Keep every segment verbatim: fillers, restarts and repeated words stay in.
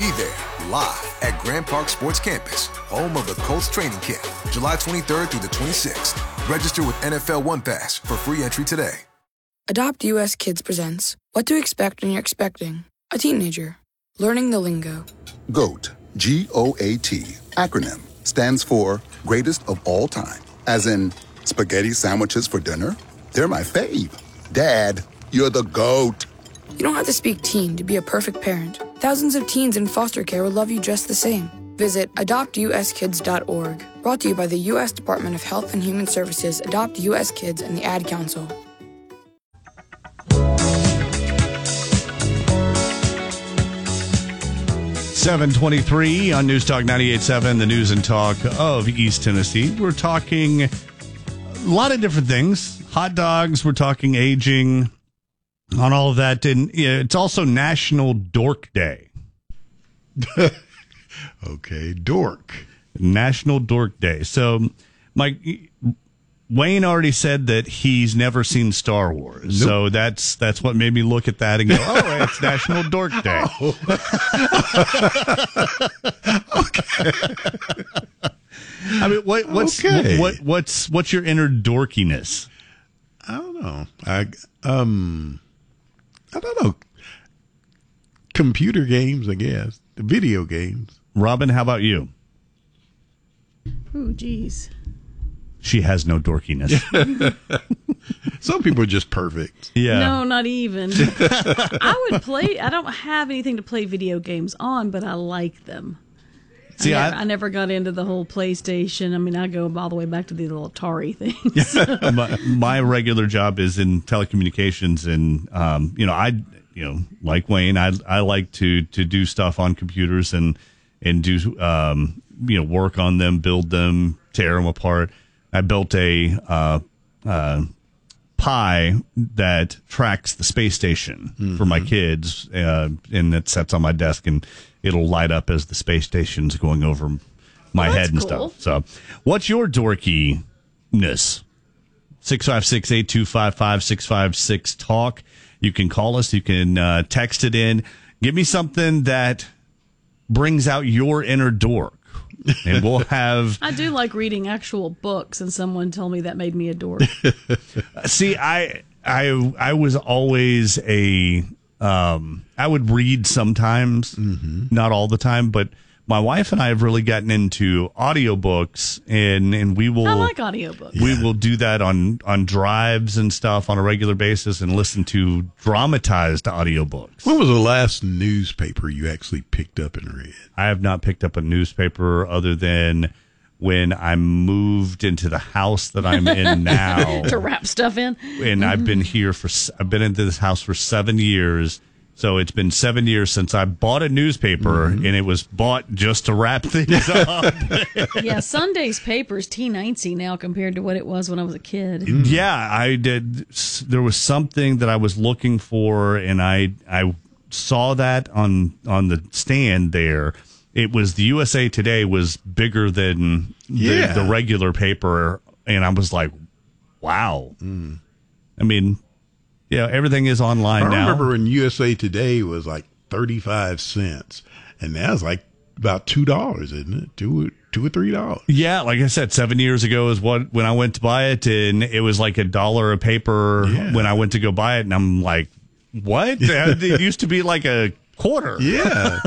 Be there, live at Grand Park Sports Campus, home of the Colts training camp, July twenty-third through the twenty-sixth. Register with N F L One Pass for free entry today. Adopt U S Kids presents What to Expect When You're Expecting a Teenager. Learning the lingo. GOAT, G O A T, acronym, stands for Greatest of All Time. As in, spaghetti sandwiches for dinner? They're my fave. Dad, you're the GOAT. You don't have to speak teen to be a perfect parent. Thousands of teens in foster care will love you just the same. Visit adopt u s kids dot org. Brought to you by the U S Department of Health and Human Services, Adopt U S Kids, and the Ad Council. seven twenty-three on News Talk ninety-eight point seven, the news and talk of East Tennessee. We're talking a lot of different things. Hot dogs, we're talking aging, on all of that. And yeah, it's also National Dork Day. Okay, dork. National Dork Day. So, Mike, Wayne already said that he's never seen Star Wars. Nope. So that's that's what made me look at that and go, oh, it's National Dork Day. Oh. Okay. I mean, what, what's okay. what, what's what's your inner dorkiness? I don't know. I um, I don't know. Computer games, I guess. Video games. Robin, how about you? Ooh, geez. She has no dorkiness. Some people are just perfect. Yeah. No, not even. I would play. I don't have anything to play video games on, but I like them. See, I never, I, I never got into the whole PlayStation. I mean, I go all the way back to the little Atari things. my, my regular job is in telecommunications, and um, you know, I, you know, like Wayne, I I like to to do stuff on computers and and do um, you know, work on them, build them, tear them apart. I built a uh, uh, Pi that tracks the space station mm-hmm. for my kids, uh, and it sets on my desk, and it'll light up as the space station's going over my well, head and cool. stuff. So, what's your dorkiness? six five six, eight two five five, six five six talk. You can call us. You can uh, text it in. Give me something that brings out your inner dork. And we'll have. I do like reading actual books, and someone told me that made me a dork. See, I, I, I was always a. Um, I would read sometimes, mm-hmm. not all the time, but my wife and I have really gotten into audiobooks, and, and we will. I like audiobooks. We Yeah. will do that on, on drives and stuff on a regular basis, and listen to dramatized audiobooks. When was the last newspaper you actually picked up and read? I have not picked up a newspaper other than when I moved into the house that I'm in now. To wrap stuff in. And I've been here for, I've been into this house for seven years. So it's been seven years since I bought a newspaper, mm-hmm. and it was bought just to wrap things up. Yeah, Sunday's paper is teensy now compared to what it was when I was a kid. Mm. Yeah, I did. There was something that I was looking for, and I I saw that on on the stand there. It was the U S A Today was bigger than yeah. the, the regular paper, and I was like, wow. Mm. I mean, yeah, everything is online I now. I remember when U S A Today was like thirty-five cents, and now it's like about two dollars, isn't it? Two, two or three dollars. Yeah, like I said, seven years ago is what when I went to buy it, and it was like a dollar a paper yeah. when I went to go buy it, and I'm like, what? It used to be like a quarter. Yeah.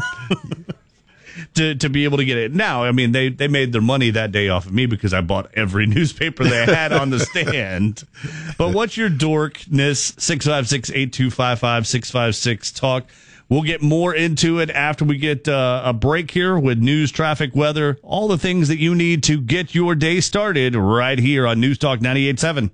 To to be able to get it now, I mean, they, they made their money that day off of me because I bought every newspaper they had on the stand. But what's your dorkness? six five six, eight two five five, six five six talk. We'll get more into it after we get uh, a break here with news, traffic, weather, all the things that you need to get your day started right here on News Talk ninety-eight point seven.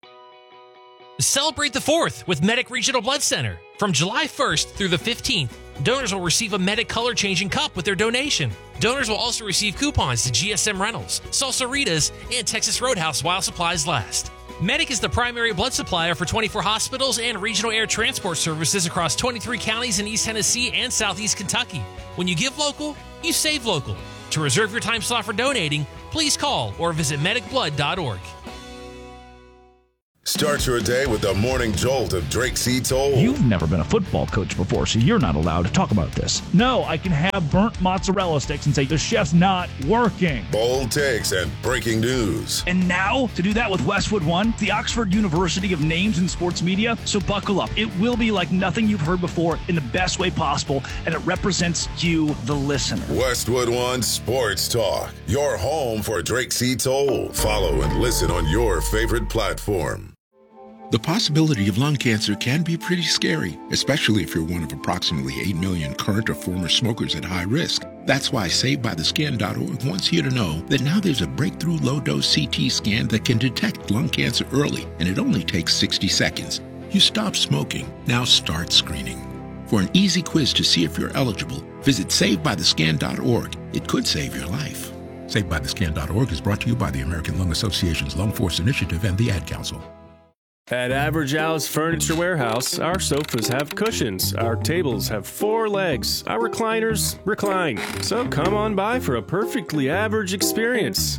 Celebrate the fourth with Medic Regional Blood Center. From July first through the fifteenth, donors will receive a Medic color-changing cup with their donation. Donors will also receive coupons to G S M Rentals, Salsaritas, and Texas Roadhouse while supplies last. Medic is the primary blood supplier for twenty-four hospitals and regional air transport services across twenty-three counties in East Tennessee and Southeast Kentucky. When you give local, you save local. To reserve your time slot for donating, please call or visit medic blood dot org. Start your day with the morning jolt of Drake C. Toll. You've never been a football coach before, so you're not allowed to talk about this. No, I can have burnt mozzarella sticks and say the chef's not working. Bold takes and breaking news. And now, to do that with Westwood One, the Oxford University of Names in Sports Media. So buckle up. It will be like nothing you've heard before in the best way possible, and it represents you, the listener. Westwood One Sports Talk, your home for Drake C. Toll. Follow and listen on your favorite platform. The possibility of lung cancer can be pretty scary, especially if you're one of approximately eight million current or former smokers at high risk. That's why Saved By The Scan dot org wants you to know that now there's a breakthrough low-dose C T scan that can detect lung cancer early, and it only takes sixty seconds. You stop smoking, now start screening. For an easy quiz to see if you're eligible, visit Saved By The Scan dot org. It could save your life. Saved By The Scan dot org is brought to you by the American Lung Association's Lung Force Initiative and the Ad Council. At Average Al's Furniture Warehouse, our sofas have cushions, our tables have four legs, our recliners recline. So come on by for a perfectly average experience.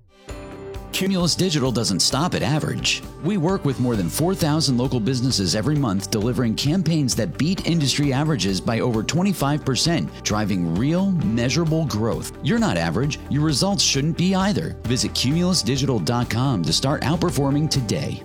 Cumulus Digital doesn't stop at average. We work with more than four thousand local businesses every month, delivering campaigns that beat industry averages by over twenty-five percent, driving real, measurable growth. You're not average. Your results shouldn't be either. Visit cumulus digital dot com to start outperforming today.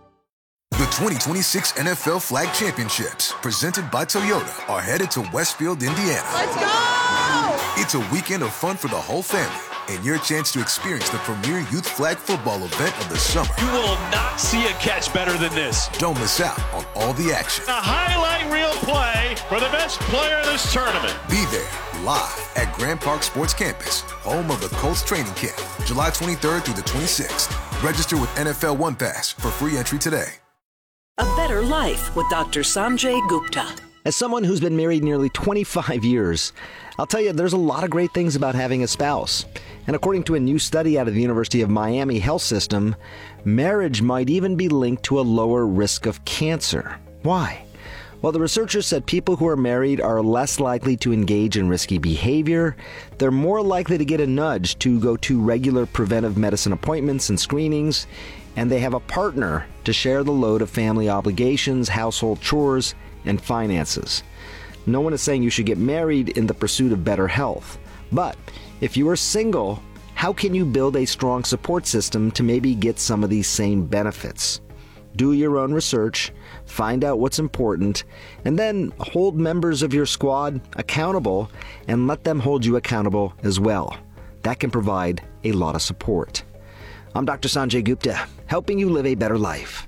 The twenty twenty-six N F L Flag Championships, presented by Toyota, are headed to Westfield, Indiana. Let's go! It's a weekend of fun for the whole family and your chance to experience the premier youth flag football event of the summer. You will not see a catch better than this. Don't miss out on all the action. A highlight reel play for the best player in this tournament. Be there live at Grand Park Sports Campus, home of the Colts training camp, July twenty-third through the twenty-sixth. Register with N F L One Pass for free entry today. A Better Life with Doctor Sanjay Gupta. As someone who's been married nearly twenty-five years, I'll tell you there's a lot of great things about having a spouse. And according to a new study out of the University of Miami Health System, marriage might even be linked to a lower risk of cancer. Why? Well, the researchers said people who are married are less likely to engage in risky behavior, they're more likely to get a nudge to go to regular preventive medicine appointments and screenings, and they have a partner to share the load of family obligations, household chores, and finances. No one is saying you should get married in the pursuit of better health. But if you are single, how can you build a strong support system to maybe get some of these same benefits? Do your own research, find out what's important, and then hold members of your squad accountable and let them hold you accountable as well. That can provide a lot of support. I'm Doctor Sanjay Gupta, helping you live a better life.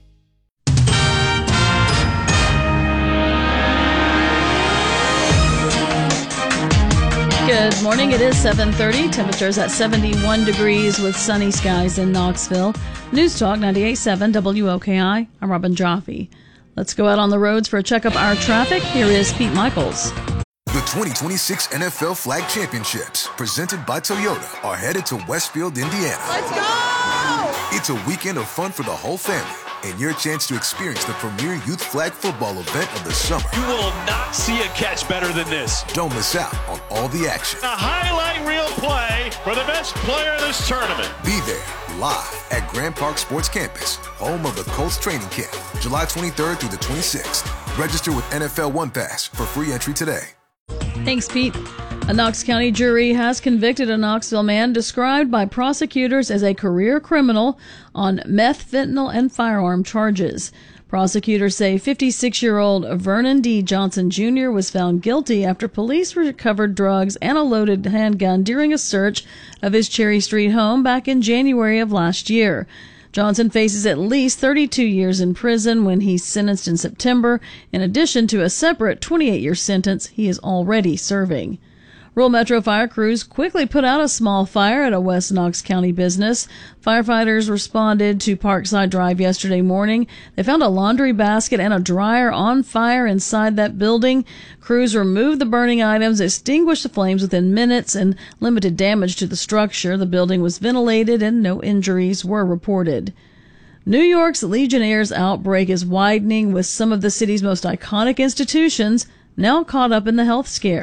Good morning. It is seven thirty. Temperatures at seventy-one degrees with sunny skies in Knoxville. News Talk ninety-eight point seven W O K I. I'm Robin Jaffe. Let's go out on the roads for a check of our traffic. Here is Pete Michaels. The twenty twenty-six N F L Flag Championships, presented by Toyota, are headed to Westfield, Indiana. Let's go! It's a weekend of fun for the whole family and your chance to experience the premier youth flag football event of the summer. You will not see a catch better than this. Don't miss out on all the action. A highlight reel play for the best player in this tournament. Be there live at Grand Park Sports Campus, home of the Colts training camp, July twenty-third through the twenty-sixth. Register with N F L One Pass for free entry today. Thanks, Pete. A Knox County jury has convicted a Knoxville man described by prosecutors as a career criminal on meth, fentanyl, and firearm charges. Prosecutors say fifty-six-year-old Vernon D. Johnson Junior was found guilty after police recovered drugs and a loaded handgun during a search of his Cherry Street home back in January of last year. Johnson faces at least thirty-two years in prison when he's sentenced in September, in addition to a separate twenty-eight-year sentence he is already serving. Rural Metro fire crews quickly put out a small fire at a West Knox County business. Firefighters responded to Parkside Drive yesterday morning. They found a laundry basket and a dryer on fire inside that building. Crews removed the burning items, extinguished the flames within minutes, and limited damage to the structure. The building was ventilated and no injuries were reported. New York's Legionnaires' outbreak is widening, with some of the city's most iconic institutions now caught up in the health scare.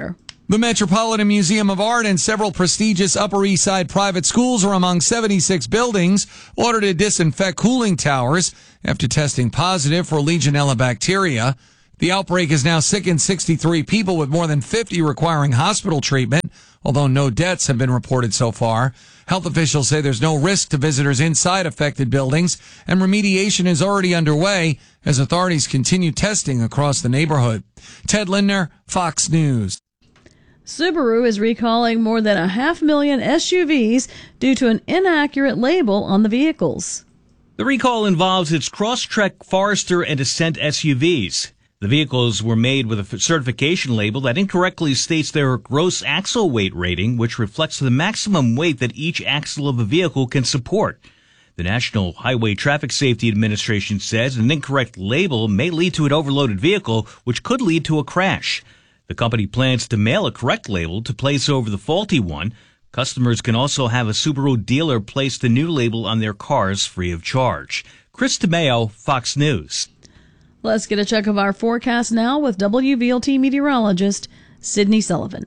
The Metropolitan Museum of Art and several prestigious Upper East Side private schools are among seventy-six buildings ordered to disinfect cooling towers after testing positive for Legionella bacteria. The outbreak has now sickened sixty-three people, with more than fifty requiring hospital treatment, although no deaths have been reported so far. Health officials say there's no risk to visitors inside affected buildings, and remediation is already underway as authorities continue testing across the neighborhood. Ted Lindner, Fox News. Subaru is recalling more than a half million S U Vs due to an inaccurate label on the vehicles. The recall involves its Crosstrek Forester and Ascent S U Vs. The vehicles were made with a certification label that incorrectly states their gross axle weight rating, which reflects the maximum weight that each axle of a vehicle can support. The National Highway Traffic Safety Administration says an incorrect label may lead to an overloaded vehicle, which could lead to a crash. The company plans to mail a correct label to place over the faulty one. Customers can also have a Subaru dealer place the new label on their cars free of charge. Chris DeMeo, Fox News. Let's get a check of our forecast now with W V L T meteorologist Sydney Sullivan.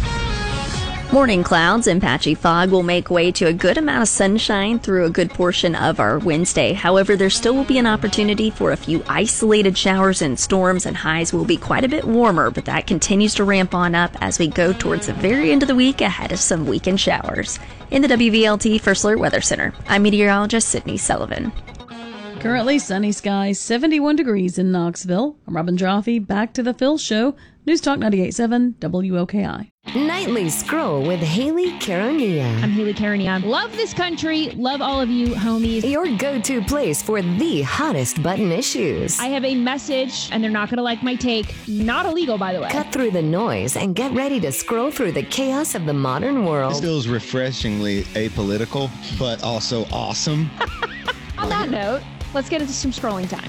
Morning clouds and patchy fog will make way to a good amount of sunshine through a good portion of our Wednesday. However, there still will be an opportunity for a few isolated showers and storms, and highs will be quite a bit warmer, but that continues to ramp on up as we go towards the very end of the week ahead of some weekend showers. In the W V L T First Alert Weather Center, I'm meteorologist Sydney Sullivan. Currently sunny skies, seventy-one degrees in Knoxville. I'm Robin Jaffe, back to the Phil Show, News Talk ninety-eight point seven W O K I. Nightly Scroll with Haley Caronia. I'm Haley Caronia. Love this country. Love all of you, homies. Your go-to place for the hottest button issues. I have a message, and they're not going to like my take. Not illegal, by the way. Cut through the noise and get ready to scroll through the chaos of the modern world. This feels refreshingly apolitical, but also awesome. On that note, let's get into some scrolling time.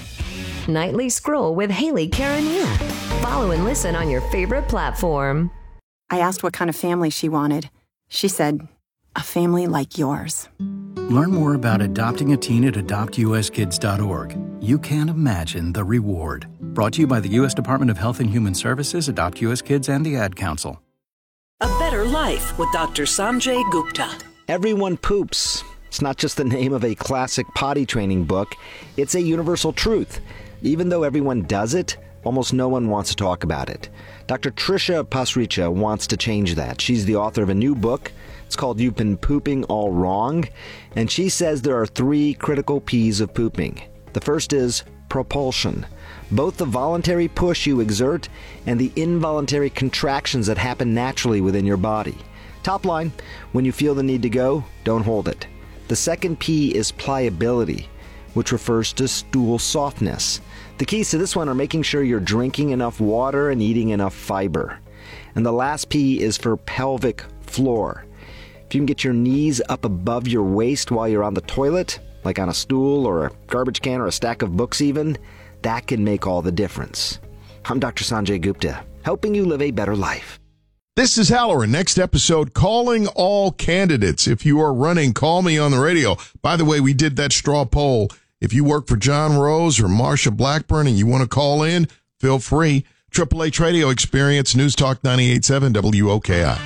Nightly Scroll with Haley Caronia. Follow and listen on your favorite platform. I asked what kind of family she wanted. She said, a family like yours. Learn more about adopting a teen at adopt u s kids dot org. You can't imagine the reward. Brought to you by the U S Department of Health and Human Services, Adopt U S Kids, and the Ad Council. A Better Life with Doctor Sanjay Gupta. Everyone poops. It's not just the name of a classic potty training book. It's a universal truth. Even though everyone does it, almost no one wants to talk about it. Doctor Trisha Pasricha wants to change that. She's the author of a new book. It's called You've Been Pooping All Wrong. And she says there are three critical P's of pooping. The first is propulsion. Both the voluntary push you exert and the involuntary contractions that happen naturally within your body. Top line, when you feel the need to go, don't hold it. The second P is pliability, which refers to stool softness. The keys to this one are making sure you're drinking enough water and eating enough fiber. And the last P is for pelvic floor. If you can get your knees up above your waist while you're on the toilet, like on a stool or a garbage can or a stack of books even, that can make all the difference. I'm Doctor Sanjay Gupta, helping you live a better life. This is Halloran. Next episode, calling all candidates. If you are running, call me on the radio. By the way, we did that straw poll. If you work for John Rose or Marsha Blackburn and you want to call in, feel free. Triple H Radio Experience, News Talk ninety-eight point seven W O K I.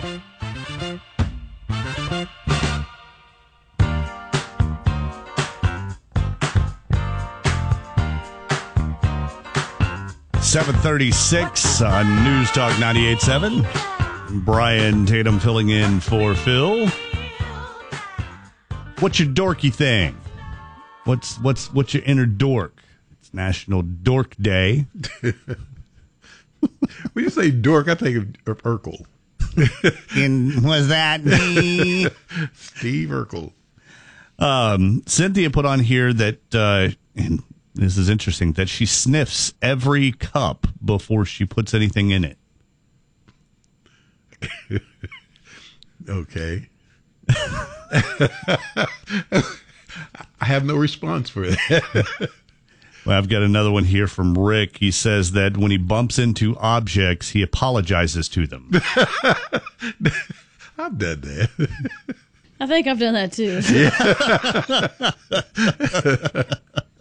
seven thirty-six on News Talk ninety-eight point seven. Brian Tatum filling in for Phil. What's your dorky thing? What's what's what's your inner dork? It's National Dork Day. When you say dork, I think of Urkel. And was that me? Steve Urkel. Um, Cynthia put on here that, uh, and this is interesting, that she sniffs every cup before she puts anything in it. Okay. I have no response for that. Well, I've got another one here from Rick. He says that when he bumps into objects, he apologizes to them. I've done that. I think I've done that too.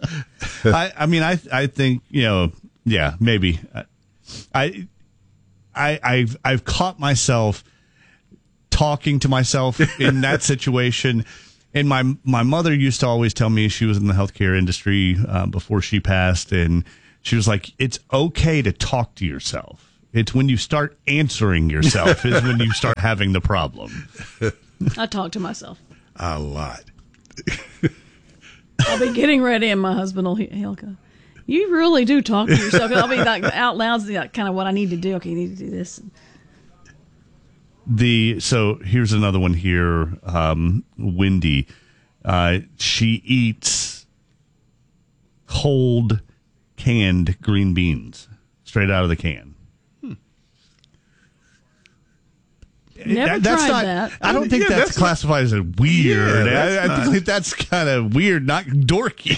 I, I mean, I I think, you know, yeah, maybe. I I, I've I've caught myself talking to myself in that situation. And my my mother used to always tell me, she was in the healthcare industry uh, before she passed, and she was like, "It's okay to talk to yourself. It's when you start answering yourself is when you start having the problem." I talk to myself a lot. I'll be getting ready, and my husband will he'll go, "You really do talk to yourself." I'll be like out loud, like, kind of what I need to do. Okay, you need to do this. The so here's another one here. Um, Wendy, uh, she eats cold canned green beans straight out of the can. Hmm. Never that, that's tried not, that. I don't think Yeah, that's, that's classified as a weird. Yeah, that's I, I not- think that's kind of weird, not dorky.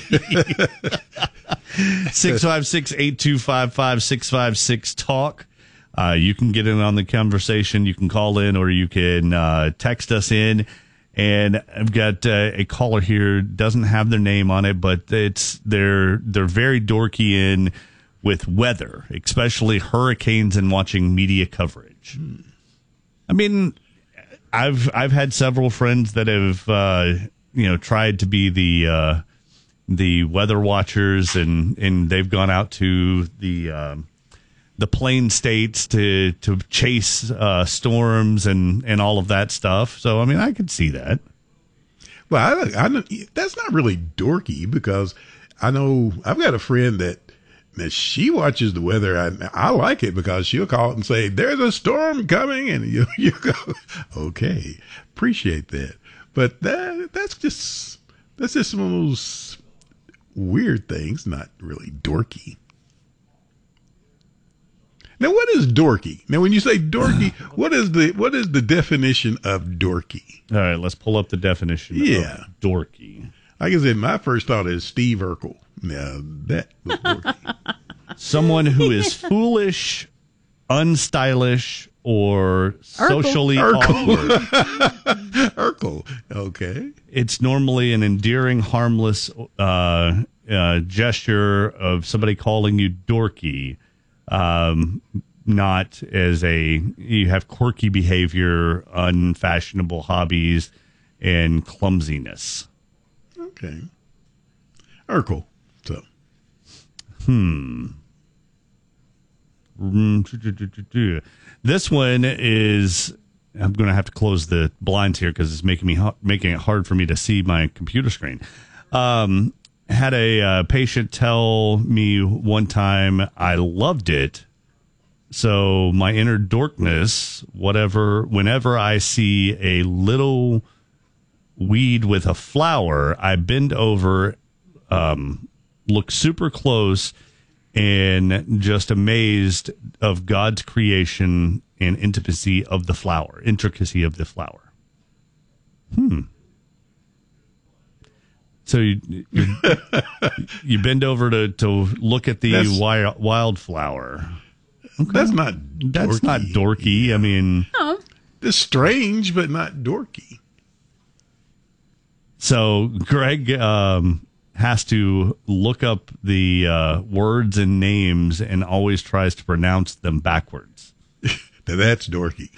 six five six, eight two five five, six five six talk. Uh, you can get in on the conversation. You can call in, or you can uh, text us in. And I've got uh, a caller here. Doesn't have their name on it, but it's they're they're very dorky in with weather, especially hurricanes, and watching media coverage. Hmm. I mean, I've I've had several friends that have uh, you know tried to be the uh, the weather watchers, and, and they've gone out to the. Um, the plain states to to chase uh, storms and, and all of that stuff. So, I mean, I could see that. Well, I, I, that's not really dorky, because I know I've got a friend that, that she watches the weather. I, I like it because she'll call and say, "There's a storm coming," and you you go, "Okay, appreciate that." But that that's just that's just one of those weird things, not really dorky. Now, what is dorky? Now, when you say dorky, what is the what is the definition of dorky? All right, let's pull up the definition Yeah. of dorky. Like I said, my first thought is Steve Urkel. Now, that was dorky. Someone who is foolish, unstylish, or socially awkward. Urkel. Okay. It's normally an endearing, harmless uh, uh, gesture of somebody calling you dorky. Um, not as a, you have quirky behavior, unfashionable hobbies, and clumsiness. Okay. Urkel. So. Hmm. This one is, I'm going to have to close the blinds here because it's making me making it hard for me to see my computer screen. Um, had a uh, patient tell me one time I loved it. So my inner dorkness, whatever, whenever I see a little weed with a flower, I bend over, um, look super close, and just amazed of God's creation and intimacy of the flower, intricacy of the flower. Hmm. So you you, you bend over to, to look at the That's- wild, wildflower. Okay. That's not dorky. That's not dorky. I mean, Oh, It's strange, but not dorky. so Greg um, has to look up the uh, words and names and always tries to pronounce them backwards. Now that's dorky.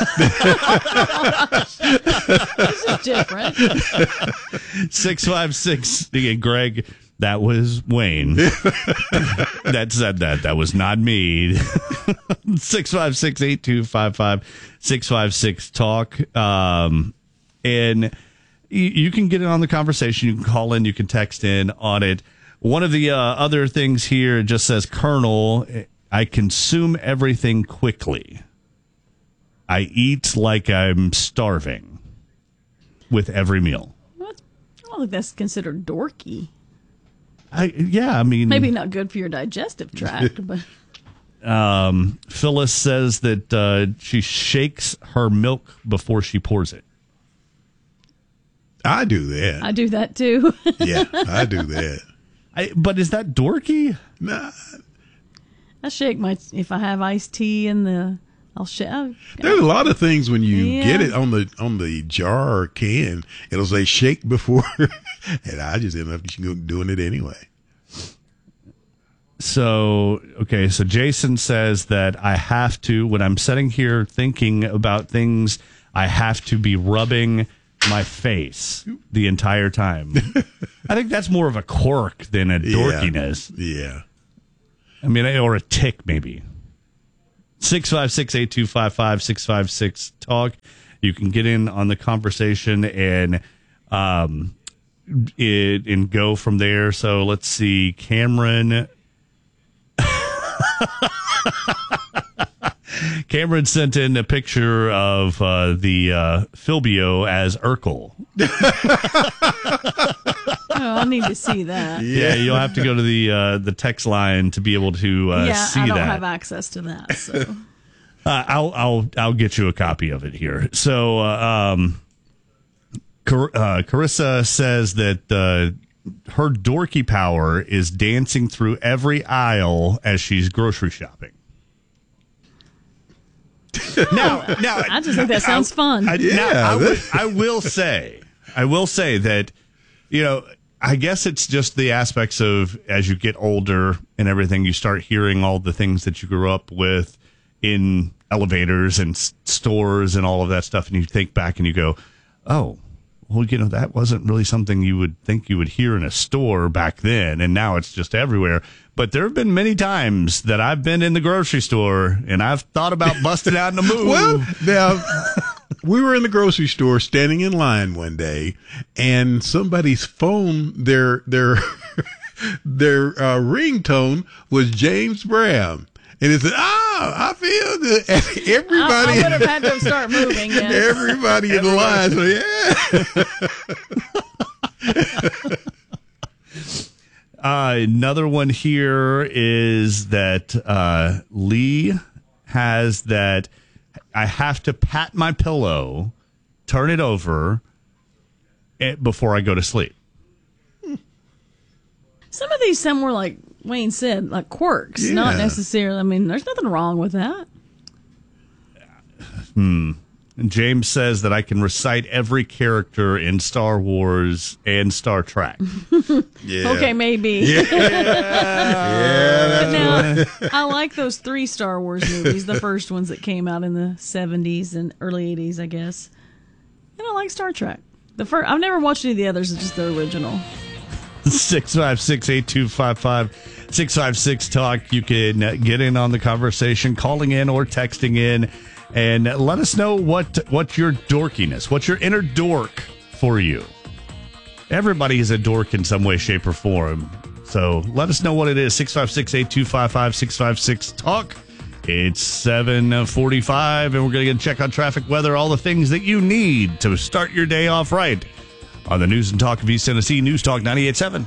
this is different. six five six Again, Greg, that was Wayne. That said that. That was not me. six five six, eight two five five, six five six talk. Um, and you, you can get in on the conversation. You can call in. You can text in on it. One of the uh, other things here, it just says, Colonel, I consume everything quickly. I eat like I'm starving with every meal. What? I don't think that's considered dorky. I yeah, I mean, Maybe not good for your digestive tract, but Um, Phyllis says that uh, she shakes her milk before she pours it. I do that. I do that too. Yeah, I do that. I, but is that dorky? Nah. I shake my if I have iced tea in the. I'll shake. There's a lot of things when you Yeah. get it on the on the jar or can, it'll say shake before, and I just end up doing it anyway. So, okay, so Jason says that I have to, when I'm sitting here thinking about things, I have to be rubbing my face the entire time. I think that's more of a quirk than a dorkiness. Yeah. yeah. I mean, or a tick, maybe. six five six, eight two five five, six five six talk. You can get in on the conversation and um, it, and go from there. So let's see. Cameron. Cameron sent in a picture of uh, the uh, Philbio as Urkel. Oh, I'll need to see that. Yeah, you'll have to go to the uh, the text line to be able to uh, yeah, see that. I don't have access to that. So uh, I'll I'll I'll get you a copy of it here. So uh, um, Car- uh, Carissa says that uh, her dorky power is dancing through every aisle as she's grocery shopping. now, now, I just think that sounds I, fun. I, Yeah, now, I, that- will, I will say, I will say that, you know, I guess it's just the aspects of as you get older and everything, you start hearing all the things that you grew up with in elevators and s- stores and all of that stuff, and you think back and you go, oh, well, you know, that wasn't really something you would think you would hear in a store back then, and now it's just everywhere. But there have been many times that I've been in the grocery store and I've thought about busting out in a move. Well, now, we were in the grocery store standing in line one day, and somebody's phone, their their their uh, ringtone was James Brown. And it said, oh, I feel good. And everybody, I, I would have had to start moving. Yes. Everybody in the line. So, yeah. uh, another one here is that uh, Lee has that I have to pat my pillow, turn it over eh, before I go to sleep. Some of these sound more like Wayne said, like quirks, Yeah. not necessarily. I mean, there's nothing wrong with that. Hmm. And James says that I can recite every character in Star Wars and Star Trek. Yeah. Okay, maybe. Yeah, that's now, what- I like those three Star Wars movies, the first ones that came out in the seventies and early eighties, I guess. And I like Star Trek. The first, I've never watched any of the others, it's just the original. six five six, eight two five five, six five six talk. You can uh, get in on the conversation, calling in or texting in, and let us know what what your dorkiness, what's your inner dork for you. Everybody is a dork in some way, shape, or form. So let us know what it is. six five six, eight two five five, six five six talk. It's seven forty-five, and we're going to get a check on traffic, weather, all the things that you need to start your day off right. On the News and Talk of East Tennessee, News Talk ninety-eight point seven.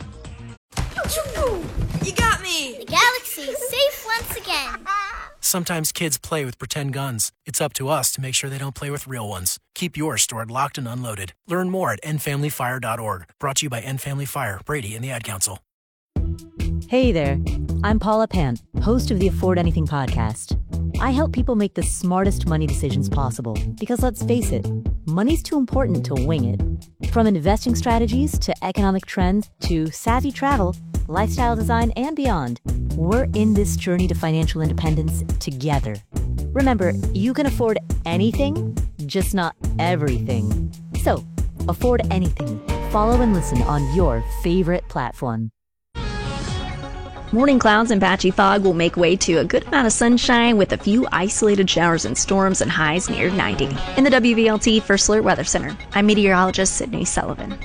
You got me! The galaxy's safe once again. Sometimes kids play with pretend guns. It's up to us to make sure they don't play with real ones. Keep yours stored locked and unloaded. Learn more at end family fire dot org. Brought to you by End Family Fire, Brady, and the Ad Council. Hey there, I'm Paula Pant, host of the Afford Anything podcast. I help people make the smartest money decisions possible because, let's face it, money's too important to wing it. From investing strategies to economic trends to savvy travel, lifestyle design, and beyond, we're in this journey to financial independence together. Remember, you can afford anything, just not everything. So, afford anything. Follow and listen on your favorite platform. Morning clouds and patchy fog will make way to a good amount of sunshine with a few isolated showers and storms and highs near ninety. In the W V L T First Alert Weather Center, I'm meteorologist Sydney Sullivan.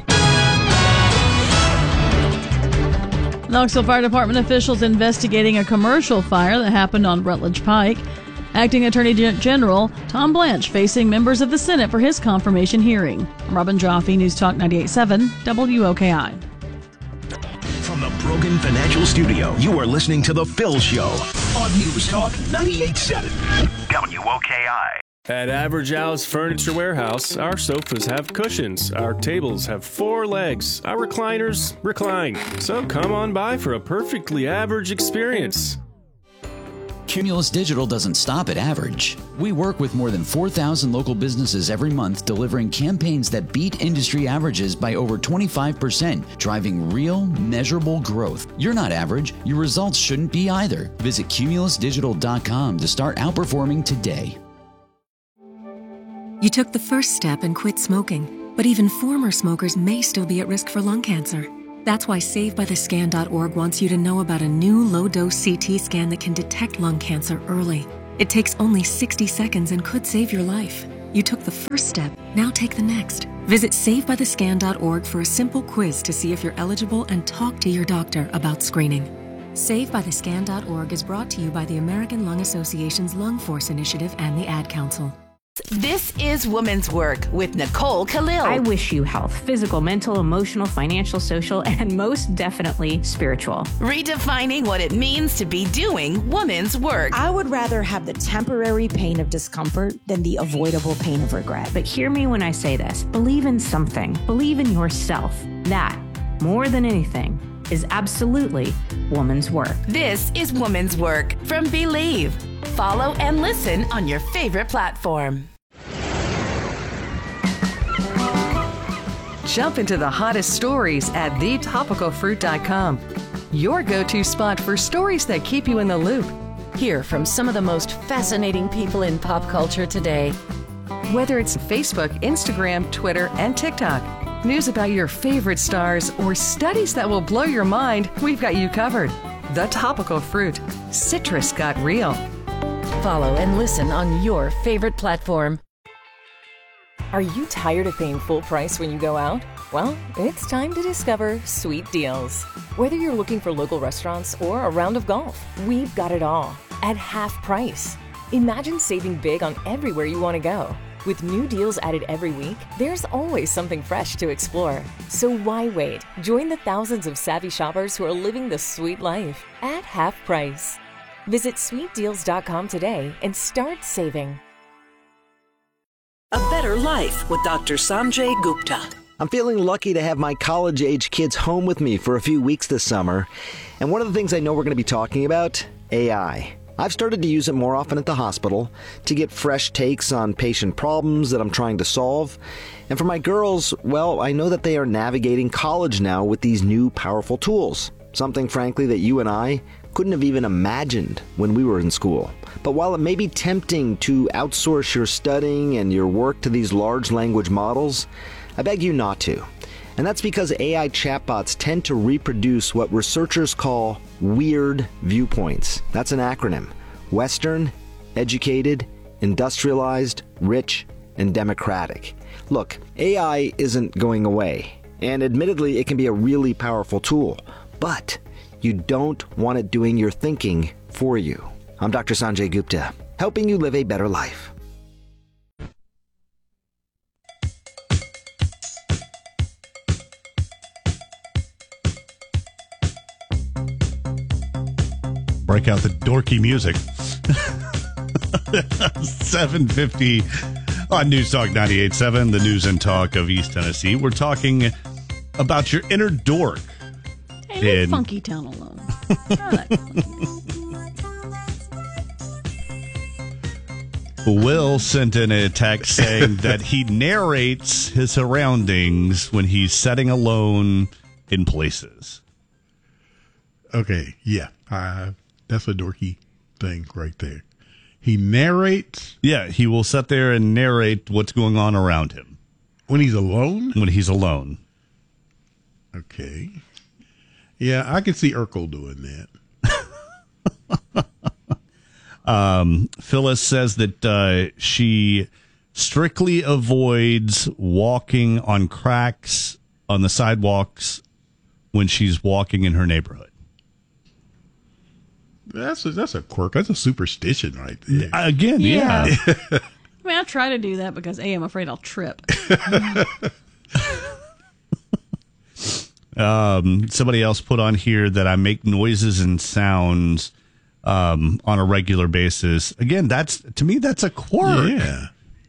Knoxville Fire Department officials investigating a commercial fire that happened on Rutledge Pike. Acting Attorney General Tom Blanche facing members of the Senate for his confirmation hearing. I'm Robin Joffe, News Talk ninety-eight point seven, W O K I. From the Brogan Financial Studio, you are listening to The Phil Show on News Talk ninety-eight point seven, W O K I. At Average Al's Furniture Warehouse, our sofas have cushions, our tables have four legs, our recliners recline. So come on by for a perfectly average experience. Cumulus Digital doesn't stop at average. We work with more than four thousand local businesses every month, delivering campaigns that beat industry averages by over twenty-five percent, driving real, measurable growth. You're not average. Your results shouldn't be either. Visit cumulus digital dot com to start outperforming today. You took the first step and quit smoking, but even former smokers may still be at risk for lung cancer. That's why save by the scan dot org wants you to know about a new low-dose C T scan that can detect lung cancer early. It takes only sixty seconds and could save your life. You took the first step, now take the next. Visit save by the scan dot org for a simple quiz to see if you're eligible and talk to your doctor about screening. save by the scan dot org is brought to you by the American Lung Association's Lung Force Initiative and the Ad Council. This is Women's Work with Nicole Khalil. I wish you health, physical, mental, emotional, financial, social, and most definitely spiritual. Redefining what it means to be doing women's work. I would rather have the temporary pain of discomfort than the avoidable pain of regret. But hear me when I say this. Believe in something. Believe in yourself. That, more than anything, is absolutely woman's work. This is Woman's Work from Believe. Follow and listen on your favorite platform. Jump into the hottest stories at the topical fruit dot com. Your go-to spot for stories that keep you in the loop. Hear from some of the most fascinating people in pop culture today. Whether it's Facebook, Instagram, Twitter, and TikTok, news about your favorite stars, or studies that will blow your mind, we've got you covered. The Topical Fruit. Citrus got real. Follow and listen on your favorite platform. Are you tired of paying full price when you go out? Well, it's time to discover Sweet Deals. Whether you're looking for local restaurants or a round of golf, we've got it all at half price. Imagine saving big on everywhere you want to go. With new deals added every week, there's always something fresh to explore. So why wait? Join the thousands of savvy shoppers who are living the sweet life at half price. Visit sweet deals dot com today and start saving. A Better Life with Doctor Sanjay Gupta. I'm feeling lucky to have my college-age kids home with me for a few weeks this summer. And one of the things I know we're going to be talking about, A I. I've started to use it more often at the hospital to get fresh takes on patient problems that I'm trying to solve. And for my girls, well, I know that they are navigating college now with these new powerful tools. Something, frankly, that you and I couldn't have even imagined when we were in school. But while it may be tempting to outsource your studying and your work to these large language models, I beg you not to. And that's because A I chatbots tend to reproduce what researchers call weird viewpoints. That's an acronym. Western, educated, industrialized, rich, and democratic. Look, A I isn't going away. And admittedly, it can be a really powerful tool. But you don't want it doing your thinking for you. I'm Doctor Sanjay Gupta, helping you live a better life. Break out the dorky music. seven fifty on News Talk ninety-eight point seven, the news and talk of East Tennessee. We're talking about your inner dork. Hey, leave Funky Town alone. I like Will sent in a text saying that he narrates his surroundings when he's sitting alone in places. Okay, yeah, uh, that's a dorky thing right there. He narrates? Yeah, he will sit there and narrate what's going on around him. When he's alone? When he's alone. Okay. Yeah, I can see Urkel doing that. um, Phyllis says that uh, she strictly avoids walking on cracks on the sidewalks when she's walking in her neighborhood. That's a, that's a quirk. That's a superstition right there. Again, yeah. yeah. I mean, I try to do that because, A, I'm afraid I'll trip. Um, somebody else put on here that I make noises and sounds um, on a regular basis. Again, that's to me, that's a quirk. Yeah.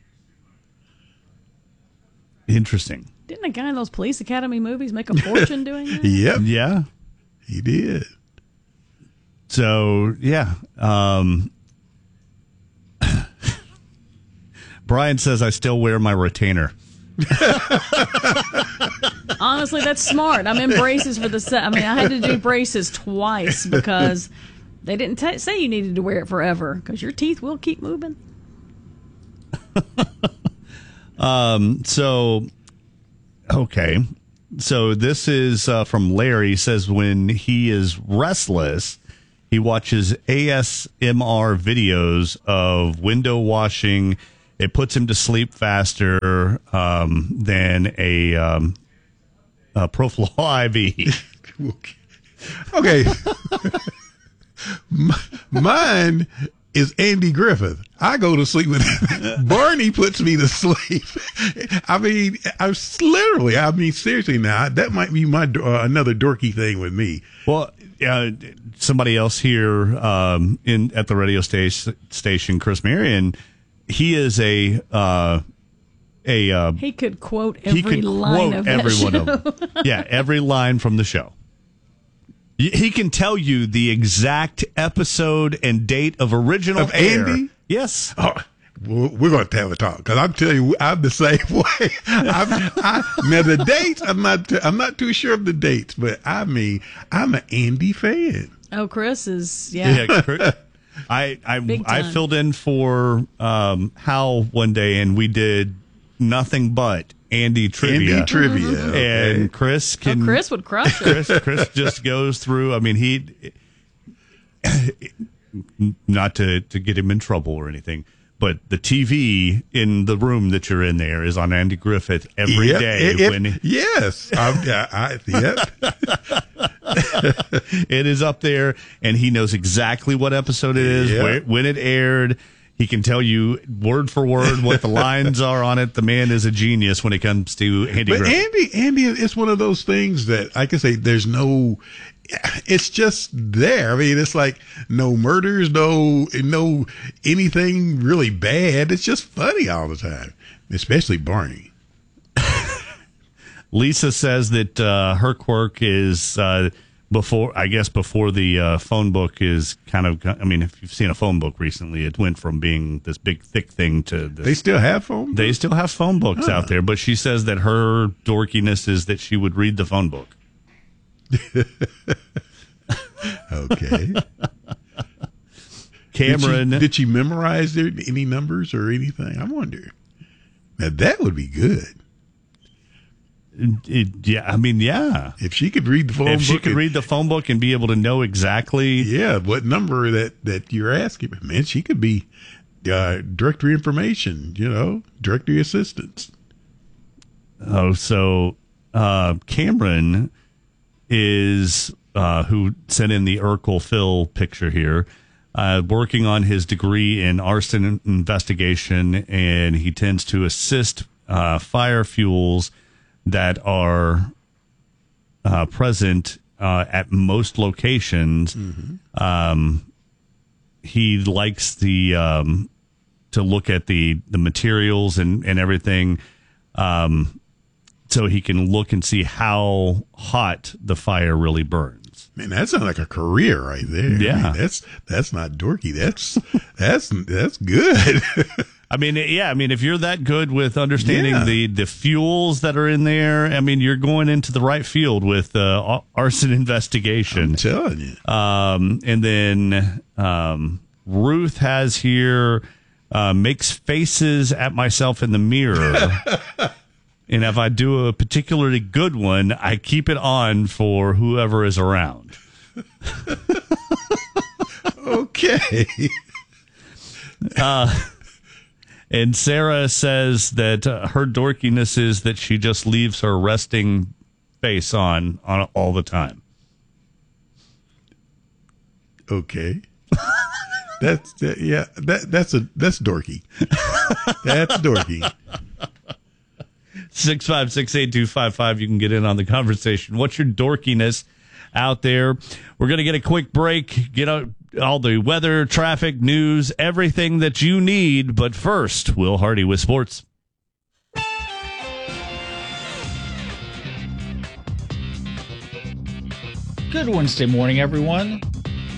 Interesting. Didn't a guy in those Police Academy movies make a fortune doing that? Yep. Yeah. He did. So, yeah. Um, Brian says I still wear my retainer. Honestly, that's smart. I'm in braces for the set. I mean, I had to do braces twice because they didn't t- say you needed to wear it forever because your teeth will keep moving. um. So, okay. So this is uh, from Larry. He says when he is restless, he watches A S M R videos of window washing. It puts him to sleep faster um, than a, um, a Profilo I V. Okay. Mine is Andy Griffith. I go to sleep with him. Barney puts me to sleep. I mean, I'm literally, I mean, seriously now, that might be my uh, another dorky thing with me. Well, uh, somebody else here um, in at the radio station, station Chris Marion, he is a uh, a uh, he could quote every he could line quote of every that one show. of them. Yeah, every line from the show. He can tell you the exact episode and date of original Of air. Andy? Yes. Oh, we're going to have a talk because I'm telling you, I'm the same way. I'm, I, now the dates, I'm not, I'm not too sure of the dates, but I mean, I'm an Andy fan. Oh, Chris is yeah. Yeah, Chris- I I Big I time. filled in for um, Hal one day, and we did nothing but Andy trivia. Andy trivia, okay. And Chris can. Oh, Chris would crush it. Chris, Chris just goes through. I mean, he. Not to to get him in trouble or anything, but the T V in the room that you're in there is on Andy Griffith every Yep, day. it- it- when yes, I'm, I, I, yep. it is up there, and he knows exactly what episode it is, Yeah. where, when it aired. He can tell you word for word what the lines are on it. The man is a genius when it comes to Andy But Griffith. Andy, Andy, it's one of those things that I can say there's no, it's just there. I mean, it's like no murders, no, no anything really bad. It's just funny all the time, especially Barney. Lisa says that uh, her quirk is uh, before, I guess, before the uh, phone book is kind of. I mean, if you've seen a phone book recently, it went from being this big, thick thing to this, They still have phone. They still have phone books Huh. out there, but she says that her dorkiness is that she would read the phone book. Okay. Cameron, did she, did she memorize there any numbers or anything? I wonder. Now that would be good. It, yeah, I mean, yeah. If she could read the phone If book, she could and- read the phone book and be able to know exactly, yeah, what number that that you're asking, man, she could be uh, directory information. You know, directory assistance. oh, so uh, Cameron is uh, who sent in the Urkel Phil picture here, uh, working on his degree in arson investigation, and he tends to assist uh, fire fuels that are uh, present uh, at most locations. Mm-hmm. Um, he likes the um, to look at the the materials and and everything, um, so he can look and see how hot the fire really burns. Man, that sounds like a career right there. Yeah. I mean, that's that's not dorky. That's that's that's good. I mean, yeah. I mean, if you're that good with understanding Yeah. the, the fuels that are in there, I mean, you're going into the right field with uh, arson investigation. I'm telling you. Um, and then um, Ruth has here uh, makes faces at myself in the mirror. And if I do a particularly good one, I keep it on for whoever is around. Okay. Uh, and Sarah says that uh, her dorkiness is that she just leaves her resting face on on all the time. Okay. That's that, yeah. That that's a that's dorky. That's dorky. six five six, eight two five five. You can get in on the conversation. What's your dorkiness out there? We're going to get a quick break, get out all the weather, traffic, news, everything that you need. But first, Will Hardy with sports. Good Wednesday morning, everyone.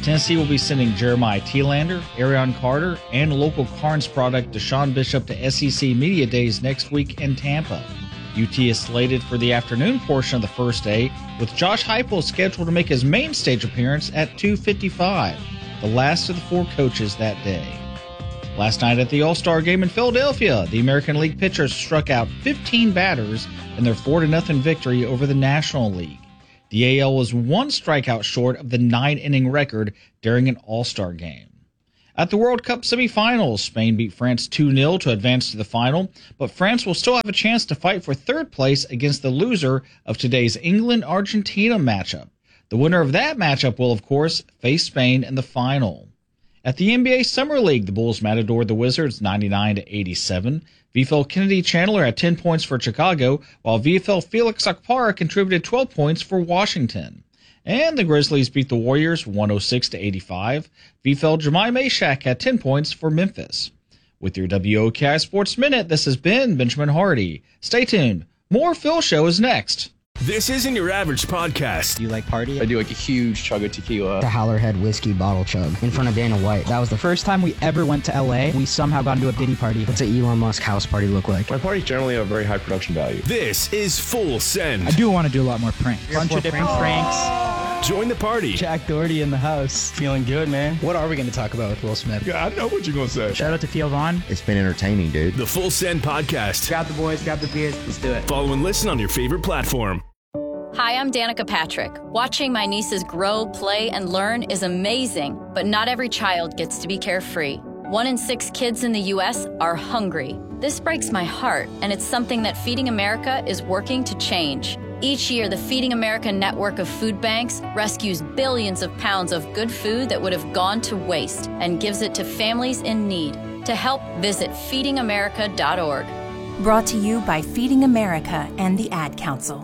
Tennessee will be sending Jeremiah Thielander, Arion Carter, and local Carnes product Deshaun Bishop to S E C Media Days next week in Tampa. U T is slated for the afternoon portion of the first day, with Josh Heupel scheduled to make his main stage appearance at two fifty-five, the last of the four coaches that day. Last night at the All-Star Game in Philadelphia, the American League pitchers struck out fifteen batters in their four to nothing victory over the National League. The A L was one strikeout short of the nine-inning record during an All-Star Game. At the World Cup semifinals, Spain beat France two nil to advance to the final, but France will still have a chance to fight for third place against the loser of today's England-Argentina matchup. The winner of that matchup will, of course, face Spain in the final. At the N B A Summer League, the Bulls matadored the Wizards ninety-nine to eighty-seven. V F L Kennedy Chandler had ten points for Chicago, while V F L Felix Akpara contributed twelve points for Washington. And the Grizzlies beat the Warriors one oh six to eighty-five. V F L Jemai Meshack had ten points for Memphis. With your W O K I Sports Minute, this has been Benjamin Hardy. Stay tuned. More Phil Show is next. This isn't your average podcast. Do you like party? I do like a huge chug of tequila. The Howlerhead whiskey bottle chug in front of Dana White. That was the first time we ever went to L A. We somehow got into a Diddy party. What's an Elon Musk house party look like? My parties generally have a very high production value. This is Full Send. I do want to do a lot more pranks. A bunch of different pranks. Join the party. Jack Doherty in the house. Feeling good, man. What are we going to talk about with Will Smith? Yeah, I know what you're going to say. Shout out to Theo Vaughn. It's been entertaining, dude. The Full Send Podcast. Grab the boys, grab the beers. Let's do it. Follow and listen on your favorite platform. Hi, I'm Danica Patrick. Watching my nieces grow, play, and learn is amazing, but not every child gets to be carefree. One in six kids in the U S are hungry. This breaks my heart, and it's something that Feeding America is working to change. Each year, the Feeding America network of food banks rescues billions of pounds of good food that would have gone to waste and gives it to families in need. To help, visit feeding america dot org. Brought to you by Feeding America and the Ad Council.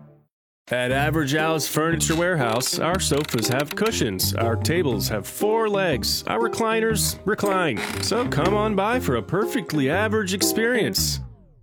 At Average Al's Furniture Warehouse, our sofas have cushions, our tables have four legs, our recliners recline. So come on by for a perfectly average experience.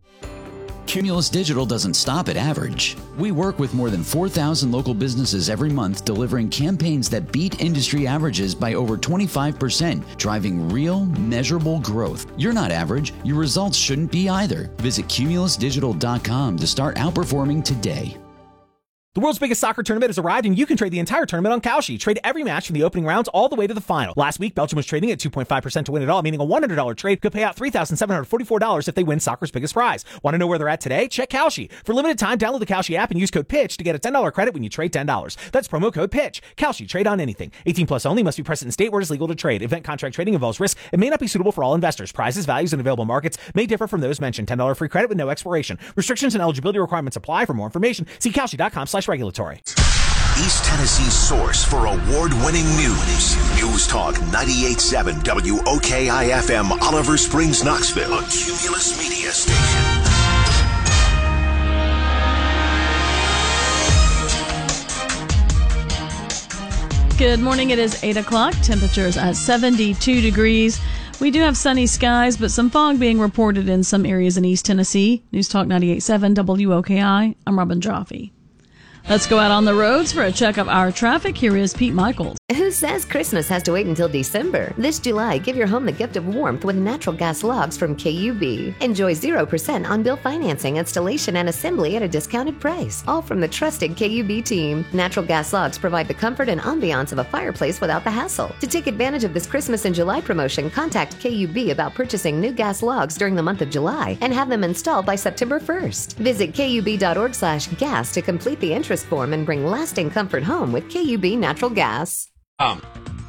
Cumulus Digital doesn't stop at average. We work with more than four thousand local businesses every month, delivering campaigns that beat industry averages by over twenty-five percent, driving real, measurable growth. You're not average. Your results shouldn't be either. Visit cumulus digital dot com to start outperforming today. The world's biggest soccer tournament has arrived, and you can trade the entire tournament on Kalshi. Trade every match from the opening rounds all the way to the final. Last week, Belgium was trading at two point five percent to win it all, meaning a one hundred dollars trade could pay out three thousand seven hundred forty-four dollars if they win soccer's biggest prize. Want to know where they're at today? Check Kalshi. For limited time, download the Kalshi app and use code PITCH to get a ten dollars credit when you trade ten dollars. That's promo code PITCH. Kalshi. Trade on anything. eighteen plus only. Must be present in state where it is legal to trade. Event contract trading involves risk. It may not be suitable for all investors. Prizes, values, and available markets may differ from those mentioned. ten dollars free credit with no expiration. Restrictions and eligibility requirements apply. For more information, see kalshi dot com slash regulatory. East Tennessee's source for award-winning news. News Talk ninety-eight point seven W O K I F M, Oliver Springs, Knoxville. A Cumulus Media Station. Good morning. It is eight o'clock. Temperatures at seventy-two degrees. We do have sunny skies, but some fog being reported in some areas in East Tennessee. News Talk ninety-eight point seven W O K I. I'm Robin Jaffe. Let's go out on the roads for a check of our traffic. Here is Pete Michaels. Who says Christmas has to wait until December? This July, give your home the gift of warmth with natural gas logs from K U B. Enjoy zero percent on-bill financing, installation, and assembly at a discounted price. All from the trusted K U B team. Natural gas logs provide the comfort and ambiance of a fireplace without the hassle. To take advantage of this Christmas in July promotion, contact K U B about purchasing new gas logs during the month of July and have them installed by September first. Visit K U B dot org slash gas to complete the interest form and bring lasting comfort home with K U B Natural Gas. Um.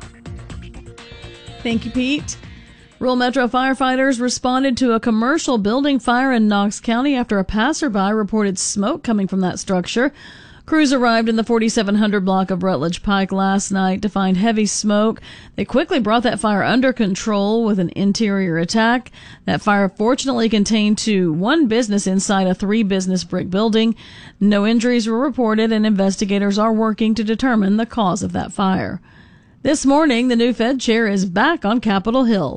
Thank you, Pete. Rural Metro firefighters responded to a commercial building fire in Knox County after a passerby reported smoke coming from that structure. Crews arrived in the forty-seven hundred block of Rutledge Pike last night to find heavy smoke. They quickly brought that fire under control with an interior attack. That fire fortunately contained to one business inside a three-business brick building. No injuries were reported, and investigators are working to determine the cause of that fire. This morning, the new Fed chair is back on Capitol Hill.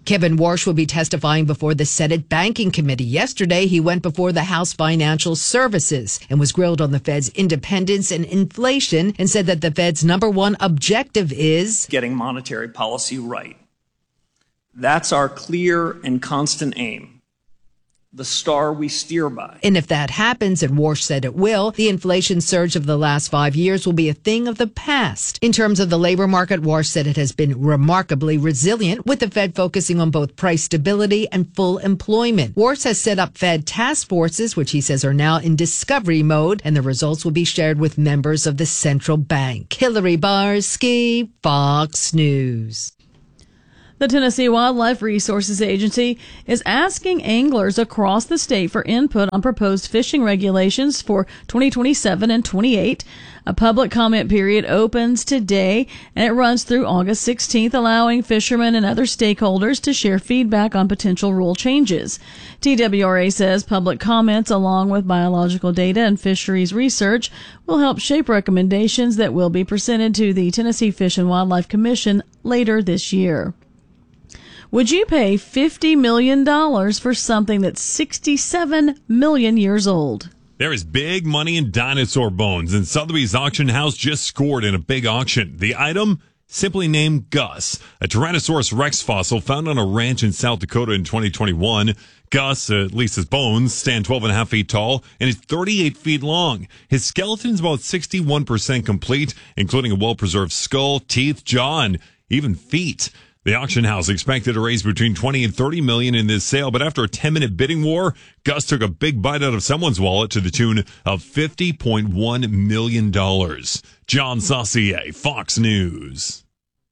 Kevin Warsh will be testifying before the Senate Banking Committee. Yesterday, he went before the House Financial Services and was grilled on the Fed's independence and inflation and said that the Fed's number one objective is getting monetary policy right. That's our clear and constant aim. The star we steer by. And if that happens, and Warsh said it will, the inflation surge of the last five years will be a thing of the past. In terms of the labor market, Warsh said it has been remarkably resilient, with the Fed focusing on both price stability and full employment. Warsh has set up Fed task forces, which he says are now in discovery mode, and the results will be shared with members of the central bank. Hillary Barsky, Fox News. The Tennessee Wildlife Resources Agency is asking anglers across the state for input on proposed fishing regulations for twenty twenty-seven and twenty-eight. A public comment period opens today, and it runs through August sixteenth, allowing fishermen and other stakeholders to share feedback on potential rule changes. T W R A says public comments, along with biological data and fisheries research, will help shape recommendations that will be presented to the Tennessee Fish and Wildlife Commission later this year. Would you pay fifty million dollars for something that's sixty-seven million years old? There is big money in dinosaur bones, and Sotheby's Auction House just scored in a big auction. The item, simply named Gus, a Tyrannosaurus rex fossil found on a ranch in South Dakota in twenty twenty-one. Gus, uh, at least his bones, stand twelve and a half feet tall and is thirty-eight feet long. His skeleton is about sixty-one percent complete, including a well-preserved skull, teeth, jaw, and even feet. The auction house expected to raise between twenty and thirty million in this sale, but after a ten-minute bidding war, Gus took a big bite out of someone's wallet to the tune of fifty point one million dollars. John Saucier, Fox News.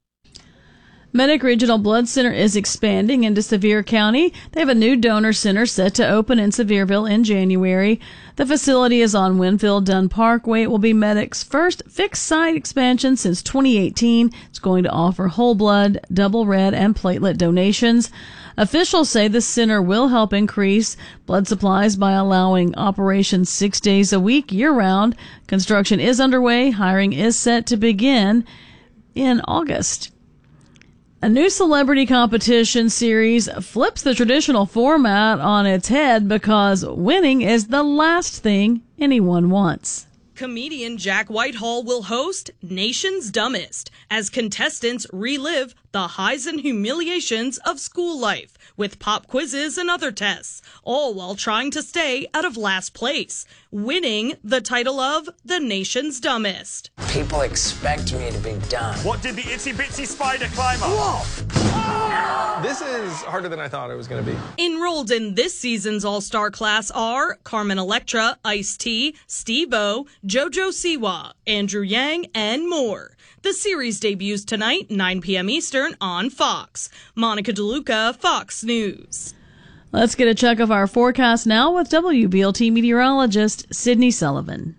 Medic Regional Blood Center is expanding into Sevier County. They have a new donor center set to open in Sevierville in January. The facility is on Winfield Dunn Parkway. It will be Medic's first fixed site expansion since twenty eighteen. It's going to offer whole blood, double red, and platelet donations. Officials say the center will help increase blood supplies by allowing operations six days a week, year-round. Construction is underway. Hiring is set to begin in August. A new celebrity competition series flips the traditional format on its head because winning is the last thing anyone wants. Comedian Jack Whitehall will host Nation's Dumbest as contestants relive the highs and humiliations of school life with pop quizzes and other tests, all while trying to stay out of last place, winning the title of the Nation's Dumbest. People expect me to be dumb. What did the itsy bitsy spider climb up? Whoa! This is harder than I thought it was going to be. Enrolled in this season's all-star class are Carmen Electra, Ice-T, Steve-O, JoJo Siwa, Andrew Yang, and more. The series debuts tonight, nine p.m. Eastern on Fox. Monica DeLuca, Fox News. Let's get a check of our forecast now with W B L T meteorologist Sydney Sullivan.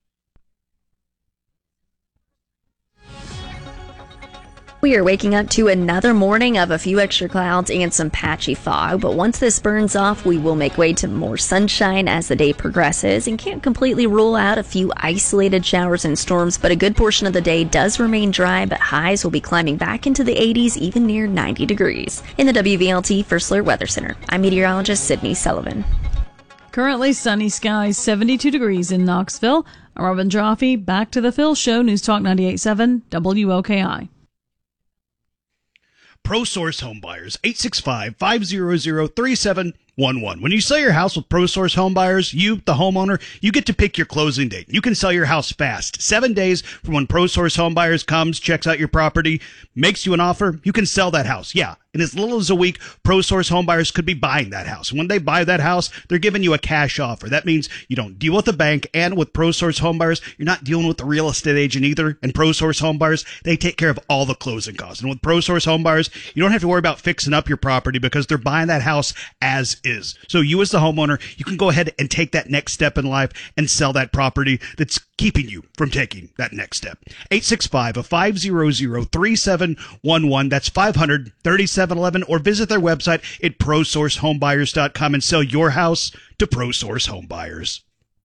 We are waking up to another morning of a few extra clouds and some patchy fog, but once this burns off, we will make way to more sunshine as the day progresses and can't completely rule out a few isolated showers and storms, but a good portion of the day does remain dry, but highs will be climbing back into the eighties, even near ninety degrees. In the W V L T First Alert Weather Center, I'm meteorologist Sydney Sullivan. Currently sunny skies, seventy-two degrees in Knoxville. I'm Robin Jaffe, back to the Phil Show, News Talk ninety-eight point seven W O K I. ProSource Homebuyers, eight six five, five zero zero, three seven one one. When you sell your house with ProSource Homebuyers, you, the homeowner, you get to pick your closing date. You can sell your house fast. Seven days from when ProSource Homebuyers comes, checks out your property, makes you an offer, you can sell that house. Yeah. In as little as a week, ProSource Homebuyers could be buying that house. When they buy that house, they're giving you a cash offer. That means you don't deal with the bank, and with ProSource Homebuyers, you're not dealing with the real estate agent either. And ProSource Homebuyers, they take care of all the closing costs. And with ProSource Homebuyers, you don't have to worry about fixing up your property because they're buying that house as is. So you as the homeowner, you can go ahead and take that next step in life and sell that property that's keeping you from taking that next step. eight six five, five zero zero, three seven one one. That's five hundred, thirty-seven eleven, or visit their website at pro source homebuyers dot com and sell your house to ProSource Homebuyers.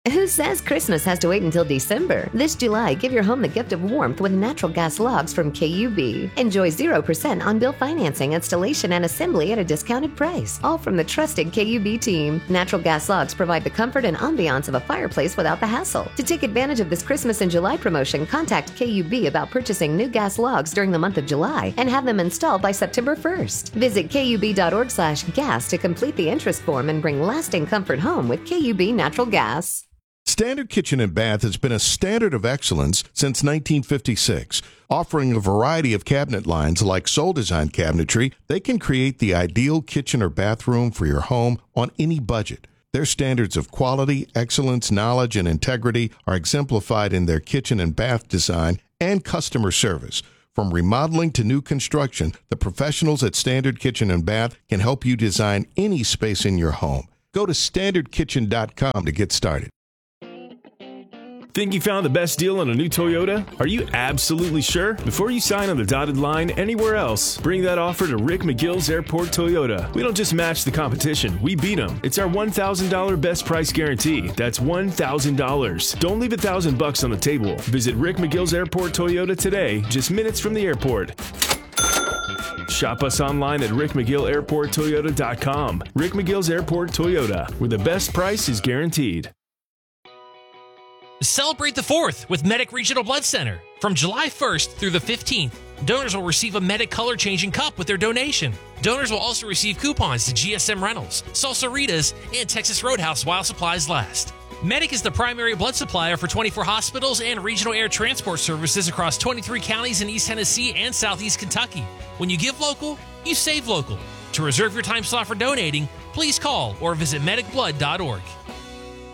Who says Christmas has to wait until December? This July, give your home the gift of warmth with natural gas logs from K U B. Enjoy zero percent on-bill financing, installation, and assembly at a discounted price. All from the trusted K U B team. Natural gas logs provide the comfort and ambiance of a fireplace without the hassle. To take advantage of this Christmas and July promotion, contact K U B about purchasing new gas logs during the month of July and have them installed by September first. Visit kub.org slash gas to complete the interest form and bring lasting comfort home with K U B Natural Gas. Standard Kitchen and Bath has been a standard of excellence since nineteen fifty-six. Offering a variety of cabinet lines like Soul Design Cabinetry, they can create the ideal kitchen or bathroom for your home on any budget. Their standards of quality, excellence, knowledge, and integrity are exemplified in their kitchen and bath design and customer service. From remodeling to new construction, the professionals at Standard Kitchen and Bath can help you design any space in your home. Go to standard kitchen dot com to get started. Think you found the best deal on a new Toyota? Are you absolutely sure? Before you sign on the dotted line anywhere else, bring that offer to Rick McGill's Airport Toyota. We don't just match the competition, we beat them. It's our one thousand dollars best price guarantee. That's one thousand dollars. Don't leave a thousand bucks on the table. Visit Rick McGill's Airport Toyota today, just minutes from the airport. Shop us online at rick mcgill airport toyota dot com. Rick McGill's Airport Toyota, where the best price is guaranteed. Celebrate the fourth with Medic Regional Blood Center. From July first through the fifteenth, donors will receive a Medic color-changing cup with their donation. Donors will also receive coupons to G S M Rentals, Salsaritas, and Texas Roadhouse while supplies last. Medic is the primary blood supplier for twenty-four hospitals and regional air transport services across twenty-three counties in East Tennessee and Southeast Kentucky. When you give local, you save local. To reserve your time slot for donating, please call or visit medic blood dot org.